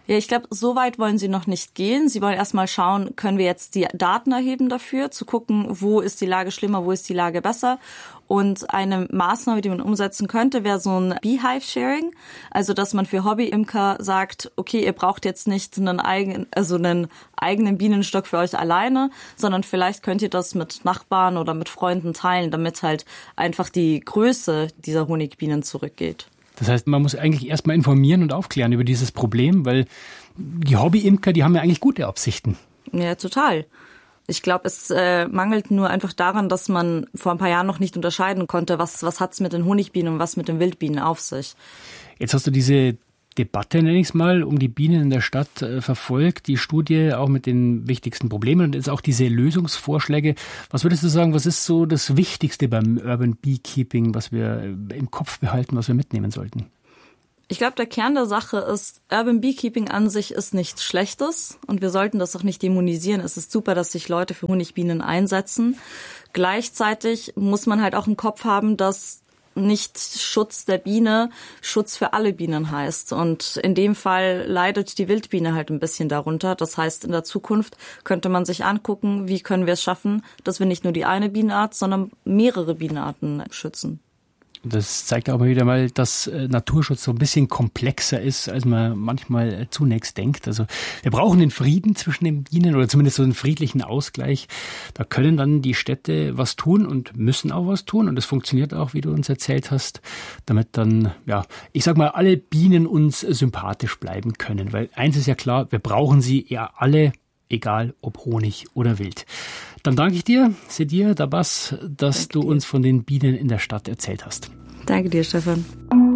Ja, ich glaube, so weit wollen sie noch nicht gehen. Sie wollen erstmal schauen, können wir jetzt die Daten erheben dafür, zu gucken, wo ist die Lage schlimmer, wo ist die Lage besser. Und eine Maßnahme, die man umsetzen könnte, wäre so ein Beehive-Sharing. Also, dass man für Hobbyimker sagt, okay, ihr braucht jetzt nicht einen eigenen, also einen eigenen Bienenstock für euch alleine, sondern vielleicht könnt ihr das mit Nachbarn oder mit Freunden teilen, damit halt einfach die Größe dieser Honigbienen zurückgeht. Das heißt, man muss eigentlich erstmal informieren und aufklären über dieses Problem, weil die Hobbyimker, die haben ja eigentlich gute Absichten. Ja, total. Ich glaube, es äh, mangelt nur einfach daran, dass man vor ein paar Jahren noch nicht unterscheiden konnte, was was hat's mit den Honigbienen und was mit den Wildbienen auf sich. Jetzt hast du diese Debatte, nenne ich es mal, um die Bienen in der Stadt äh, verfolgt, die Studie auch mit den wichtigsten Problemen und jetzt auch diese Lösungsvorschläge. Was würdest du sagen, was ist so das Wichtigste beim Urban Beekeeping, was wir im Kopf behalten, was wir mitnehmen sollten? Ich glaube, der Kern der Sache ist, Urban Beekeeping an sich ist nichts Schlechtes und wir sollten das auch nicht dämonisieren. Es ist super, dass sich Leute für Honigbienen einsetzen. Gleichzeitig muss man halt auch im Kopf haben, dass nicht Schutz der Biene Schutz für alle Bienen heißt. Und in dem Fall leidet die Wildbiene halt ein bisschen darunter. Das heißt, in der Zukunft könnte man sich angucken, wie können wir es schaffen, dass wir nicht nur die eine Bienenart, sondern mehrere Bienenarten schützen. Das zeigt aber wieder mal, dass Naturschutz so ein bisschen komplexer ist, als man manchmal zunächst denkt. Also wir brauchen den Frieden zwischen den Bienen oder zumindest so einen friedlichen Ausgleich. Da können dann die Städte was tun und müssen auch was tun. Und das funktioniert auch, wie du uns erzählt hast, damit dann, ja, ich sag mal, alle Bienen uns sympathisch bleiben können. Weil eins ist ja klar, wir brauchen sie ja alle, egal ob Honig oder Wild. Dann danke ich dir, Sedir Dabas, dass danke du uns von den Bienen in der Stadt erzählt hast. Danke dir, Stefan.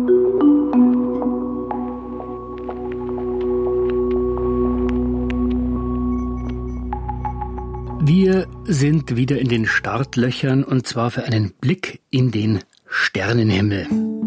Wir sind wieder in den Startlöchern und zwar für einen Blick in den Sternenhimmel.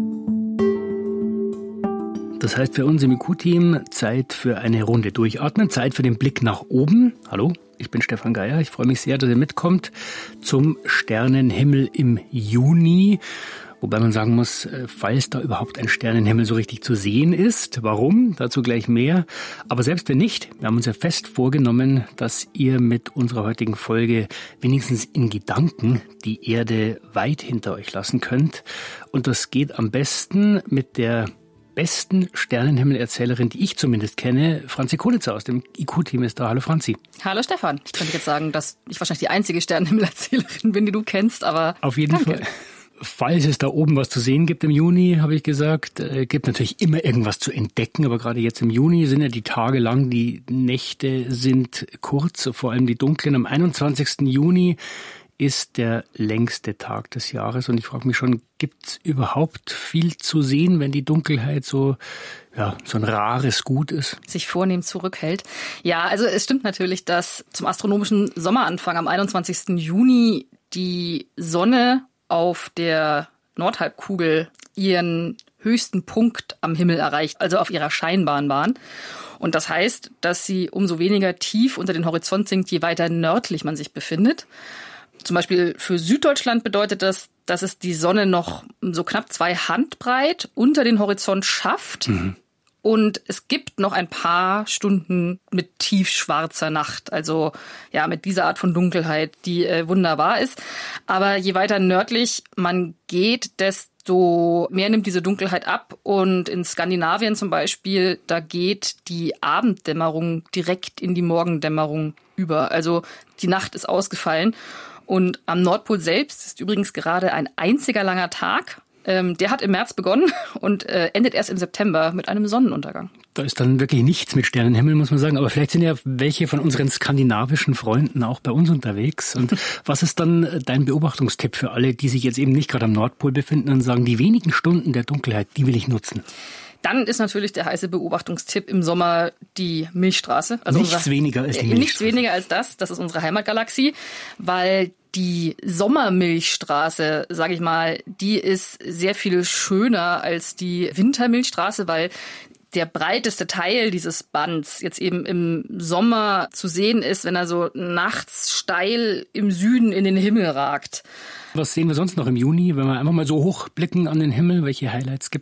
Das heißt für uns im I Q-Team Zeit für eine Runde durchatmen, Zeit für den Blick nach oben. Hallo, ich bin Stefan Geier. Ich freue mich sehr, dass ihr mitkommt zum Sternenhimmel im Juni. Wobei man sagen muss, falls da überhaupt ein Sternenhimmel so richtig zu sehen ist. Warum? Dazu gleich mehr. Aber selbst wenn nicht, wir haben uns ja fest vorgenommen, dass ihr mit unserer heutigen Folge wenigstens in Gedanken die Erde weit hinter euch lassen könnt. Und das geht am besten mit der besten Sternenhimmelerzählerin, die ich zumindest kenne. Franzi Kohlitzer aus dem I Q-Team ist da. Hallo Franzi. Hallo Stefan. Ich könnte jetzt sagen, dass ich wahrscheinlich die einzige Sternenhimmelerzählerin bin, die du kennst, aber auf jeden danke. Fall. Falls es da oben was zu sehen gibt im Juni, habe ich gesagt, äh, gibt natürlich immer irgendwas zu entdecken, aber gerade jetzt im Juni sind ja die Tage lang, die Nächte sind kurz, vor allem die dunklen. Am einundzwanzigsten Juni ist der längste Tag des Jahres und ich frage mich schon, gibt es überhaupt viel zu sehen, wenn die Dunkelheit so, ja, so ein rares Gut ist? Sich vornehm zurückhält. Ja, also es stimmt natürlich, dass zum astronomischen Sommeranfang am einundzwanzigsten Juni die Sonne auf der Nordhalbkugel ihren höchsten Punkt am Himmel erreicht, also auf ihrer Scheinbahnbahn. Und das heißt, dass sie umso weniger tief unter den Horizont sinkt, je weiter nördlich man sich befindet. Zum Beispiel für Süddeutschland bedeutet das, dass es die Sonne noch so knapp zwei Handbreit unter den Horizont schafft. Mhm. Und es gibt noch ein paar Stunden mit tiefschwarzer Nacht, also ja mit dieser Art von Dunkelheit, die äh, wunderbar ist. Aber je weiter nördlich man geht, desto mehr nimmt diese Dunkelheit ab. Und in Skandinavien zum Beispiel, da geht die Abenddämmerung direkt in die Morgendämmerung über. Also die Nacht ist ausgefallen. Und am Nordpol selbst ist übrigens gerade ein einziger langer Tag. Ähm, der hat im März begonnen und äh, endet erst im September mit einem Sonnenuntergang. Da ist dann wirklich nichts mit Sternenhimmel, muss man sagen. Aber vielleicht sind ja welche von unseren skandinavischen Freunden auch bei uns unterwegs. Und was ist dann dein Beobachtungstipp für alle, die sich jetzt eben nicht gerade am Nordpol befinden und sagen, die wenigen Stunden der Dunkelheit, die will ich nutzen? Dann ist natürlich der heiße Beobachtungstipp im Sommer die Milchstraße. Also nichts unsere, weniger als die Milchstraße. Nichts weniger als das. Das ist unsere Heimatgalaxie, weil die Sommermilchstraße, sage ich mal, die ist sehr viel schöner als die Wintermilchstraße, weil der breiteste Teil dieses Bands jetzt eben im Sommer zu sehen ist, wenn er so nachts steil im Süden in den Himmel ragt. Was sehen wir sonst noch im Juni, wenn wir einfach mal so hochblicken an den Himmel? Welche Highlights gibt's?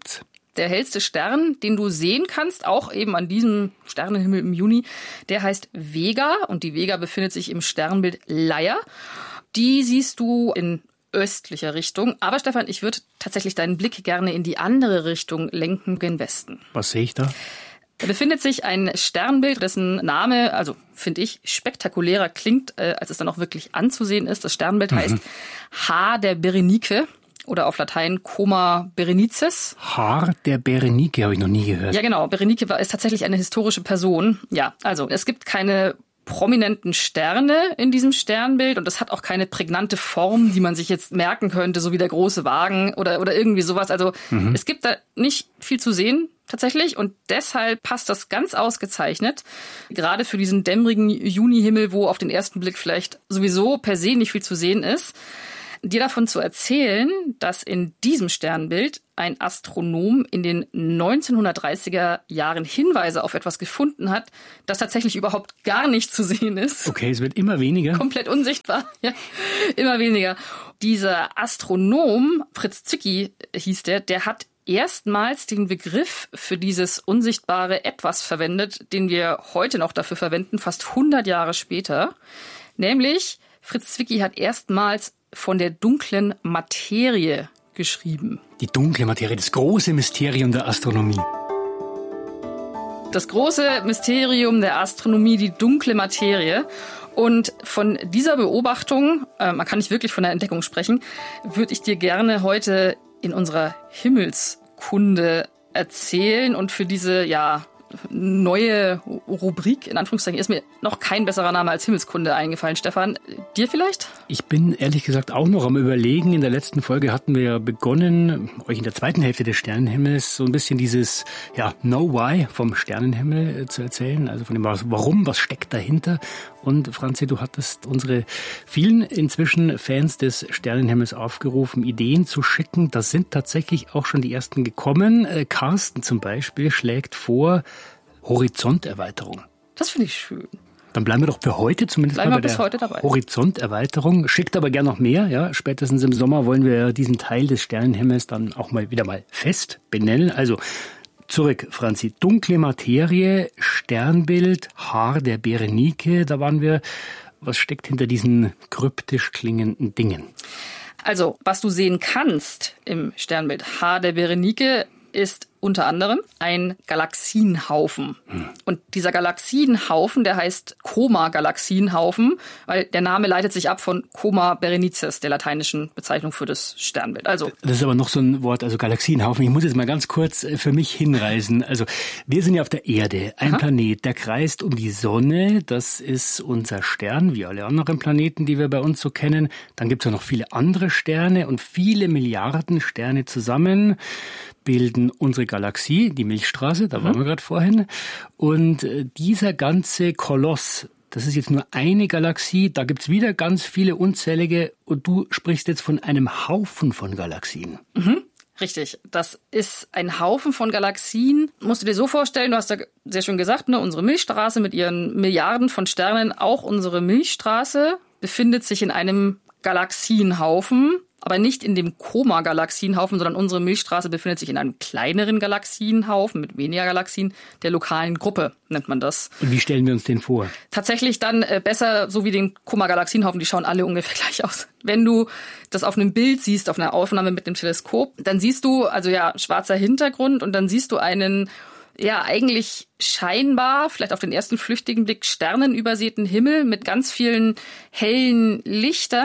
Der hellste Stern, den du sehen kannst, auch eben an diesem Sternenhimmel im Juni, der heißt Vega und die Vega befindet sich im Sternbild Leier. Die siehst du in östlicher Richtung. Aber Stefan, ich würde tatsächlich deinen Blick gerne in die andere Richtung lenken, gen Westen. Was sehe ich da? Da befindet sich ein Sternbild, dessen Name, also finde ich, spektakulärer klingt, äh, als es dann auch wirklich anzusehen ist. Das Sternbild mhm. heißt Haar der Berenike. Oder auf Latein Coma Berenices. Haar der Berenike habe ich noch nie gehört. Ja, genau. Berenike war, ist tatsächlich eine historische Person. Ja, also es gibt keine prominenten Sterne in diesem Sternbild und es hat auch keine prägnante Form, die man sich jetzt merken könnte, so wie der große Wagen oder, oder irgendwie sowas. Also mhm. es gibt da nicht viel zu sehen tatsächlich und deshalb passt das ganz ausgezeichnet. Gerade für diesen dämmerigen Junihimmel, wo auf den ersten Blick vielleicht sowieso per se nicht viel zu sehen ist. Dir davon zu erzählen, dass in diesem Sternbild ein Astronom in den neunzehnhundertdreißiger Jahren Hinweise auf etwas gefunden hat, das tatsächlich überhaupt gar nicht zu sehen ist. Okay, es wird immer weniger. Komplett unsichtbar, ja, immer weniger. Dieser Astronom, Fritz Zwicky hieß der, der hat erstmals den Begriff für dieses unsichtbare Etwas verwendet, den wir heute noch dafür verwenden, fast hundert Jahre später. Nämlich, Fritz Zwicky hat erstmals von der dunklen Materie geschrieben. Die dunkle Materie, das große Mysterium der Astronomie. Das große Mysterium der Astronomie, die dunkle Materie. Und von dieser Beobachtung, äh, man kann nicht wirklich von der Entdeckung sprechen, würde ich dir gerne heute in unserer Himmelskunde erzählen. Und für diese, ja, neue Rubrik, in Anführungszeichen, ist mir noch kein besserer Name als Himmelskunde eingefallen. Stefan, dir vielleicht? Ich bin ehrlich gesagt auch noch am Überlegen. In der letzten Folge hatten wir ja begonnen, euch in der zweiten Hälfte des Sternenhimmels so ein bisschen dieses ja Know Why vom Sternenhimmel zu erzählen. Also von dem Warum, was steckt dahinter. Und Franzi, du hattest unsere vielen inzwischen Fans des Sternenhimmels aufgerufen, Ideen zu schicken. Da sind tatsächlich auch schon die ersten gekommen. Carsten zum Beispiel schlägt vor, Horizonterweiterung. Das finde ich schön. Dann bleiben wir doch für heute zumindest bleiben mal bei bis der heute dabei. Horizonterweiterung. Schickt aber gern noch mehr. Ja, spätestens im Sommer wollen wir diesen Teil des Sternenhimmels dann auch mal wieder mal fest benennen. Also zurück, Franzi. Dunkle Materie, Sternbild, Haar der Berenike. Da waren wir. Was steckt hinter diesen kryptisch klingenden Dingen? Also, was du sehen kannst im Sternbild Haar der Berenike ist unter anderem ein Galaxienhaufen. Hm. Und dieser Galaxienhaufen, der heißt Coma-Galaxienhaufen, weil der Name leitet sich ab von Coma Berenices, der lateinischen Bezeichnung für das Sternbild. Also das ist aber noch so ein Wort, also Galaxienhaufen. Ich muss jetzt mal ganz kurz für mich hinreisen. Also wir sind ja auf der Erde, ein Aha. Planet, der kreist um die Sonne. Das ist unser Stern, wie alle anderen Planeten, die wir bei uns so kennen. Dann gibt es ja noch viele andere Sterne und viele Milliarden Sterne zusammen bilden unsere Galaxie, die Milchstraße, da waren mhm. wir gerade vorhin. Und äh, dieser ganze Koloss, das ist jetzt nur eine Galaxie, da gibt's wieder ganz viele unzählige und du sprichst jetzt von einem Haufen von Galaxien. Mhm. Richtig, das ist ein Haufen von Galaxien. Musst du dir so vorstellen, du hast ja sehr schön gesagt, ne, unsere Milchstraße mit ihren Milliarden von Sternen, auch unsere Milchstraße befindet sich in einem Galaxienhaufen. Aber nicht in dem Coma-Galaxienhaufen, sondern unsere Milchstraße befindet sich in einem kleineren Galaxienhaufen mit weniger Galaxien, der lokalen Gruppe nennt man das. Und wie stellen wir uns den vor? Tatsächlich dann äh, besser so wie den Coma-Galaxienhaufen, die schauen alle ungefähr gleich aus. Wenn du das auf einem Bild siehst, auf einer Aufnahme mit dem Teleskop, dann siehst du, also ja, schwarzer Hintergrund und dann siehst du einen ja eigentlich scheinbar, vielleicht auf den ersten flüchtigen Blick, sternenübersäten Himmel mit ganz vielen hellen Lichtern,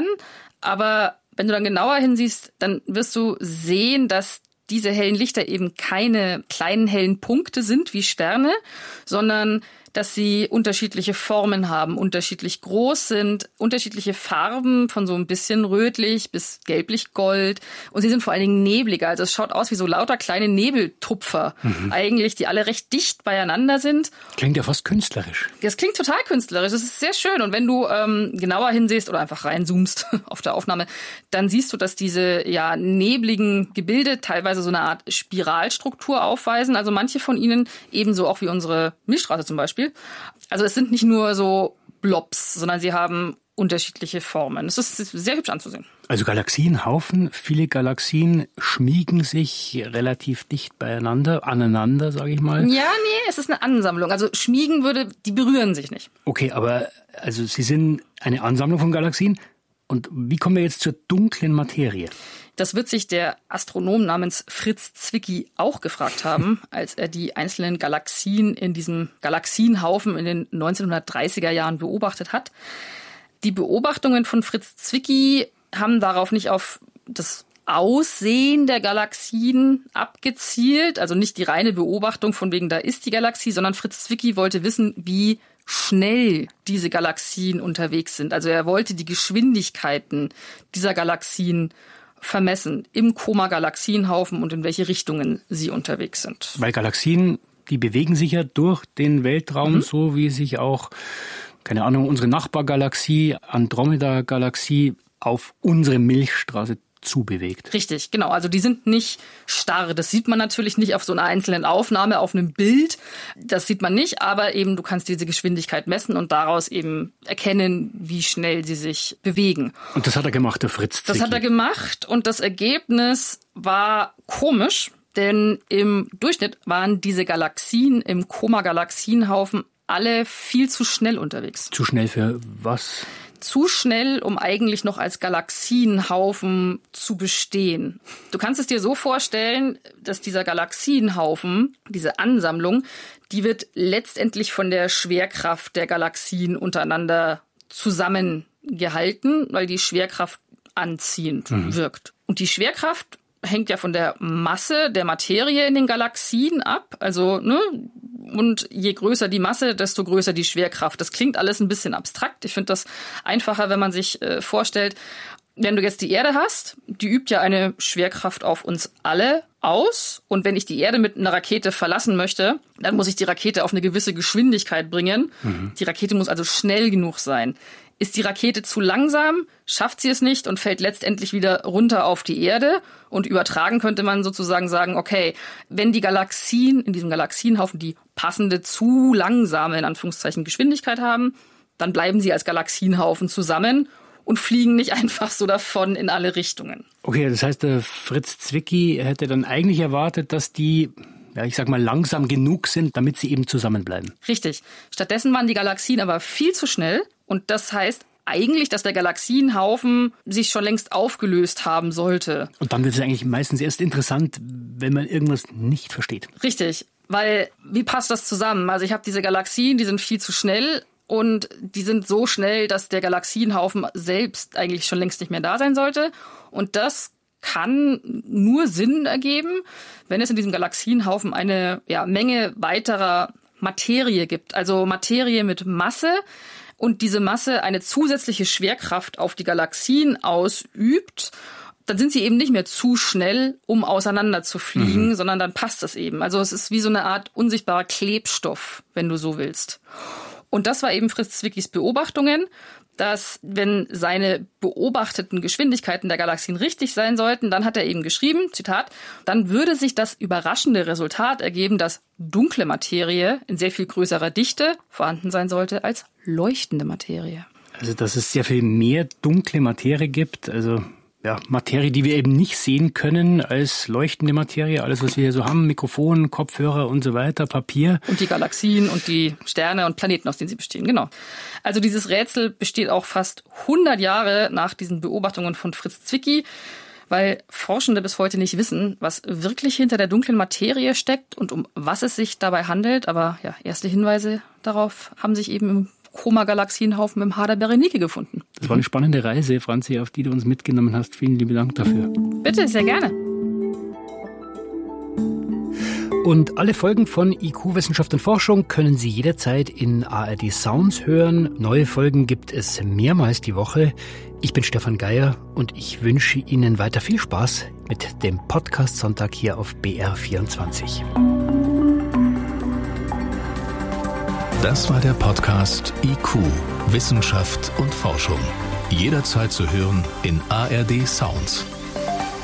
aber wenn du dann genauer hinsiehst, dann wirst du sehen, dass diese hellen Lichter eben keine kleinen hellen Punkte sind wie Sterne, sondern dass sie unterschiedliche Formen haben, unterschiedlich groß sind, unterschiedliche Farben von so ein bisschen rötlich bis gelblich-gold. Und sie sind vor allen Dingen nebliger. Also es schaut aus wie so lauter kleine Nebeltupfer mhm. eigentlich, die alle recht dicht beieinander sind. Klingt ja fast künstlerisch. Das klingt total künstlerisch. Das ist sehr schön. Und wenn du ähm, genauer hinsehst oder einfach reinzoomst auf der Aufnahme, dann siehst du, dass diese ja nebligen Gebilde teilweise so eine Art Spiralstruktur aufweisen. Also manche von ihnen ebenso auch wie unsere Milchstraße zum Beispiel. Also es sind nicht nur so Blobs, sondern sie haben unterschiedliche Formen. Es ist sehr hübsch anzusehen. Also Galaxienhaufen, viele Galaxien schmiegen sich relativ dicht beieinander, aneinander, sage ich mal. Ja, nee, es ist eine Ansammlung. Also schmiegen würde, die berühren sich nicht. Okay, aber also sie sind eine Ansammlung von Galaxien. Und wie kommen wir jetzt zur dunklen Materie? Das wird sich der Astronom namens Fritz Zwicky auch gefragt haben, als er die einzelnen Galaxien in diesem Galaxienhaufen in den neunzehnhundertdreißiger Jahren beobachtet hat. Die Beobachtungen von Fritz Zwicky haben darauf nicht auf das Aussehen der Galaxien abgezielt, also nicht die reine Beobachtung von wegen, da ist die Galaxie, sondern Fritz Zwicky wollte wissen, wie schnell diese Galaxien unterwegs sind. Also er wollte die Geschwindigkeiten dieser Galaxien vermessen im Coma-Galaxienhaufen und in welche Richtungen sie unterwegs sind. Weil Galaxien, die bewegen sich ja durch den Weltraum, mhm. so wie sich auch, keine Ahnung, unsere Nachbargalaxie, Andromeda-Galaxie, auf unsere Milchstraße zubewegt. Richtig, genau. Also die sind nicht starr. Das sieht man natürlich nicht auf so einer einzelnen Aufnahme, auf einem Bild. Das sieht man nicht, aber eben du kannst diese Geschwindigkeit messen und daraus eben erkennen, wie schnell sie sich bewegen. Und das hat er gemacht, der Fritz Zwicky. Das hat er gemacht und das Ergebnis war komisch, denn im Durchschnitt waren diese Galaxien im Coma-Galaxienhaufen alle viel zu schnell unterwegs. Zu schnell für was? Zu schnell, um eigentlich noch als Galaxienhaufen zu bestehen. Du kannst es dir so vorstellen, dass dieser Galaxienhaufen, diese Ansammlung, die wird letztendlich von der Schwerkraft der Galaxien untereinander zusammengehalten, weil die Schwerkraft anziehend mhm. wirkt. Und die Schwerkraft hängt ja von der Masse der Materie in den Galaxien ab. Also, ne? Und je größer die Masse, desto größer die Schwerkraft. Das klingt alles ein bisschen abstrakt. Ich finde das einfacher, wenn man sich äh, vorstellt, wenn du jetzt die Erde hast, die übt ja eine Schwerkraft auf uns alle aus. Und wenn ich die Erde mit einer Rakete verlassen möchte, dann muss ich die Rakete auf eine gewisse Geschwindigkeit bringen. Mhm. Die Rakete muss also schnell genug sein. Ist die Rakete zu langsam, schafft sie es nicht und fällt letztendlich wieder runter auf die Erde. Und übertragen könnte man sozusagen sagen, okay, wenn die Galaxien in diesem Galaxienhaufen die passende, zu langsame, in Anführungszeichen, Geschwindigkeit haben, dann bleiben sie als Galaxienhaufen zusammen und fliegen nicht einfach so davon in alle Richtungen. Okay, das heißt, der Fritz Zwicky hätte dann eigentlich erwartet, dass die, ja, ich sag mal, langsam genug sind, damit sie eben zusammenbleiben. Richtig. Stattdessen waren die Galaxien aber viel zu schnell. Und das heißt eigentlich, dass der Galaxienhaufen sich schon längst aufgelöst haben sollte. Und dann wird es eigentlich meistens erst interessant, wenn man irgendwas nicht versteht. Richtig, weil wie passt das zusammen? Also ich habe diese Galaxien, die sind viel zu schnell und die sind so schnell, dass der Galaxienhaufen selbst eigentlich schon längst nicht mehr da sein sollte. Und das kann nur Sinn ergeben, wenn es in diesem Galaxienhaufen eine ja, Menge weiterer Materie gibt. Also Materie mit Masse. Und diese Masse eine zusätzliche Schwerkraft auf die Galaxien ausübt, dann sind sie eben nicht mehr zu schnell, um auseinander zu fliegen, mhm. sondern dann passt das eben. Also es ist wie so eine Art unsichtbarer Klebstoff, wenn du so willst. Und das war eben Fritz Zwickys Beobachtungen, dass wenn seine beobachteten Geschwindigkeiten der Galaxien richtig sein sollten, dann hat er eben geschrieben, Zitat, dann würde sich das überraschende Resultat ergeben, dass dunkle Materie in sehr viel größerer Dichte vorhanden sein sollte als leuchtende Materie. Also dass es sehr viel mehr dunkle Materie gibt, also ja, Materie, die wir eben nicht sehen können als leuchtende Materie, alles was wir hier so haben, Mikrofon, Kopfhörer und so weiter, Papier. Und die Galaxien und die Sterne und Planeten, aus denen sie bestehen, genau. Also dieses Rätsel besteht auch fast hundert Jahre nach diesen Beobachtungen von Fritz Zwicky, weil Forschende bis heute nicht wissen, was wirklich hinter der dunklen Materie steckt und um was es sich dabei handelt. Aber ja, erste Hinweise darauf haben sich eben im Coma-Galaxienhaufen im Hader Berenike gefunden. Das war eine spannende Reise, Franzi, auf die du uns mitgenommen hast. Vielen lieben Dank dafür. Bitte, sehr gerne. Und alle Folgen von I Q Wissenschaft und Forschung können Sie jederzeit in A R D Sounds hören. Neue Folgen gibt es mehrmals die Woche. Ich bin Stefan Geier und ich wünsche Ihnen weiter viel Spaß mit dem Podcast Sonntag hier auf B R vierundzwanzig. Das war der Podcast I Q, Wissenschaft und Forschung. Jederzeit zu hören in A R D Sounds.